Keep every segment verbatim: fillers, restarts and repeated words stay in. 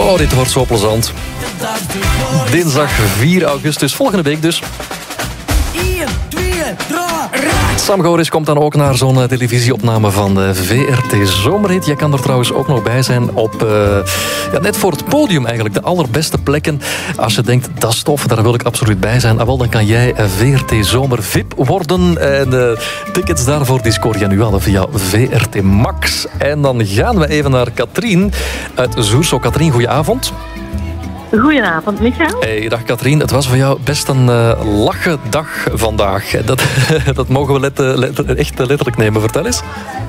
Oh, dit wordt zo plezant. Dinsdag vier augustus, volgende week dus. Sam Goris komt dan ook naar zo'n televisieopname van de V R T Zomerhit. Jij kan er trouwens ook nog bij zijn op, uh, ja, net voor het podium eigenlijk, de allerbeste plekken. Als je denkt, dat is tof, daar wil ik absoluut bij zijn. Ah, wel, dan kan jij V R T Zomer V I P worden. En uh, tickets daarvoor die scoor je nu al via V R T Max. En dan gaan we even naar Katrien uit Zoerso. Katrien, goedenavond. Goedenavond, Michael. Hey, dag Katrien. Het was voor jou best een uh, lache dag vandaag. Dat, dat mogen we let, let, echt letterlijk nemen. Vertel eens.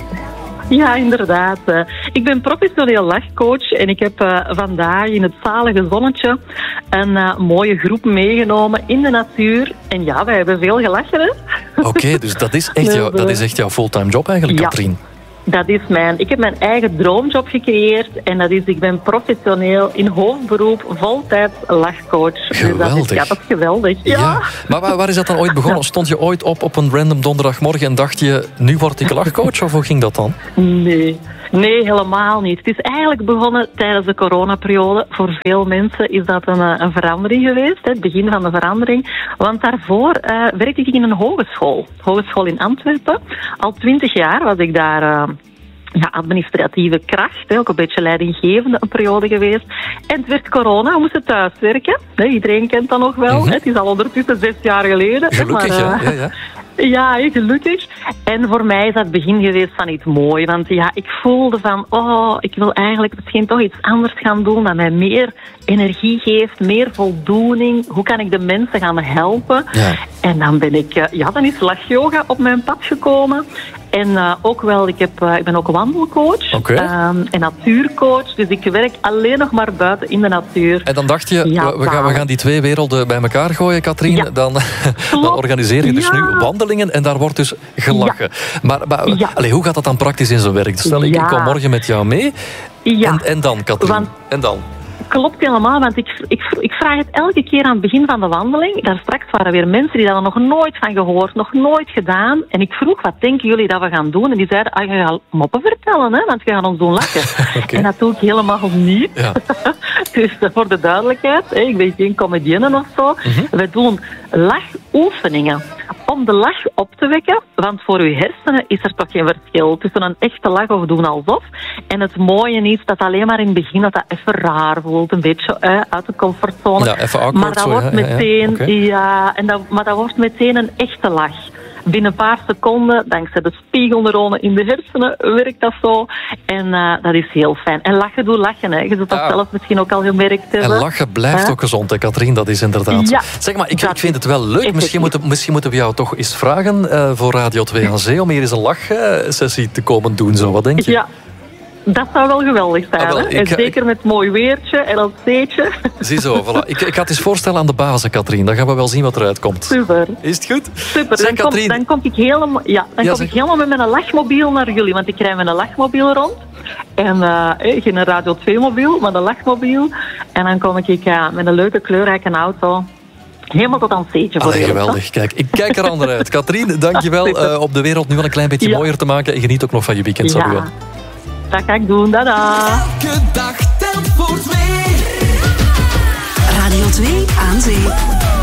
Ja, inderdaad. Ik ben professioneel lachcoach en ik heb uh, vandaag in het zalige zonnetje een uh, mooie groep meegenomen in de natuur. En ja, wij hebben veel gelachen, hè? Oké, okay, dus dat is, echt jou, dat is echt jouw fulltime job eigenlijk, ja. Katrien? Dat is mijn... Ik heb mijn eigen droomjob gecreëerd en dat is, ik ben professioneel in hoofdberoep voltijds lachcoach. Geweldig. Dus dat is, ja, dat is geweldig. Ja. Ja. Maar waar, waar is dat dan ooit begonnen? Stond je ooit op op een random donderdagmorgen en dacht je, nu word ik lachcoach? Of hoe ging dat dan? Nee. Nee, helemaal niet. Het is eigenlijk begonnen tijdens de coronaperiode. Voor veel mensen is dat een, een verandering geweest, het begin van de verandering. Want daarvoor uh, werkte ik in een hogeschool. Hogeschool in Antwerpen. Al twintig jaar was ik daar... Uh, Ja, administratieve kracht, hè, ook een beetje leidinggevende een periode geweest. En het werd corona, we moesten thuiswerken. Nee, iedereen kent dat nog wel. Mm-hmm. Het is al ondertussen zes jaar geleden. Gelukkig, maar, uh, ja. ja, ja. Ja, gelukkig. En voor mij is dat het begin geweest van iets moois. Want ja, ik voelde van, oh, ik wil eigenlijk misschien toch iets anders gaan doen dat mij meer energie geeft, meer voldoening. Hoe kan ik de mensen gaan helpen? Ja. En dan ben ik, ja, dan is lachyoga op mijn pad gekomen. En uh, ook wel, ik, heb, uh, ik ben ook wandelcoach okay. um, en natuurcoach. Dus ik werk alleen nog maar buiten in de natuur. En dan dacht je, ja, we, gaan, we gaan die twee werelden bij elkaar gooien, Katrien. Ja. Dan, dan organiseer je dus ja. nu wandelingen en daar wordt dus gelachen. Ja. Maar, maar ja. allez, hoe gaat dat dan praktisch in zijn werk? Stel, ik, ja. ik kom morgen met jou mee. Ja. En, en dan, Katrien? Want, en dan? Klopt helemaal, want ik, ik, ik vraag het elke keer aan het begin van de wandeling. Daar straks waren weer mensen die daar nog nooit van gehoord, nog nooit gedaan. En ik vroeg, wat denken jullie dat we gaan doen? En die zeiden, ah, je gaat moppen vertellen, hè, want we gaan ons doen lachen. Okay. En dat doe ik helemaal niet. Ja. Dus voor de duidelijkheid, hè, ik ben geen comedienne of zo. Mm-hmm. We doen lachoefeningen om de lach op te wekken. Want voor uw hersenen is er toch geen verschil tussen een echte lach of doen alsof. En het mooie is dat alleen maar in het begin dat dat even raar voelt. Een beetje uh, uit de comfortzone. Ja, even awkward, maar dat zo, wordt ja, meteen, ja, okay. ja, en dat, maar dat wordt meteen een echte lach. Binnen een paar seconden, dankzij de spiegelneuronen in de hersenen, werkt dat zo. En uh, dat is heel fijn. En lachen doet lachen, hè. Je zult dat ja. zelf misschien ook al gemerkt hebben. En lachen blijft uh? ook gezond, hè, Katrien. Dat is inderdaad ja, zeg maar, ik, ik vind het wel leuk. Misschien moeten, misschien moeten we jou toch eens vragen uh, voor Radio twee aan Zee om hier eens een lachsessie te komen doen. Zo. Wat denk je? Ja. Dat zou wel geweldig zijn. Ah, wel, ik, en zeker ik, met mooi weertje en dat zeetje. Ziezo, voilà. Ik, ik ga het eens voorstellen aan de bazen, Katrien. Dan gaan we wel zien wat eruit komt. Super. Is het goed? Super. Zeg, dan, kom, dan kom ik helemaal, ja, dan ja, kom ik helemaal met mijn lachmobiel naar jullie. Want ik rij met een lachmobiel rond. En uh, geen Radio twee mobiel, maar een lachmobiel. En dan kom ik uh, met een leuke kleurrijke auto... helemaal tot aan het zeetje voor jullie. Geweldig. Kijk, ik kijk er aan uit. Katrien, dankjewel uh, op de wereld nu wel een klein beetje ja. mooier te maken. En geniet ook nog van je weekend. Ja. Sorry. Dat ga ik doen, dada. Elke dag telt voor twee. Radio twee aan Zee.